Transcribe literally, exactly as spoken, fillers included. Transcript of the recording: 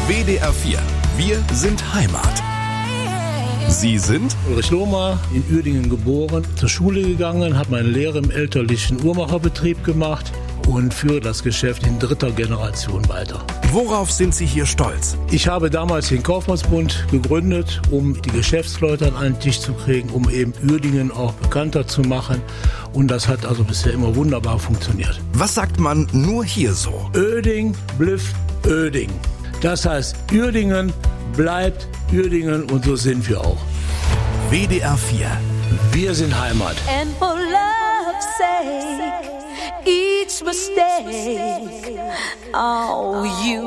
W D R vier. Wir sind Heimat. Sie sind? Ulrich Lohmer, in Uerdingen geboren, zur Schule gegangen, habe meine Lehre im elterlichen Uhrmacherbetrieb gemacht und führe das Geschäft in dritter Generation weiter. Worauf sind Sie hier stolz? Ich habe damals den Kaufmannsbund gegründet, um die Geschäftsleute an einen Tisch zu kriegen, um eben Uerdingen auch bekannter zu machen. Und das hat also bisher immer wunderbar funktioniert. Was sagt man nur hier so? Uerding, Bliff, Uerding. Das heißt, Uerdingen bleibt Uerdingen und so sind wir auch. W D R vier. Wir sind Heimat. And for love's sake, each mistake, oh, you